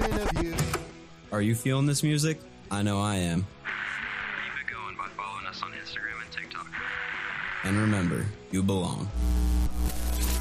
Are you feeling this music? I know I am. Keep it going by following us on Instagram and TikTok. And remember, you belong.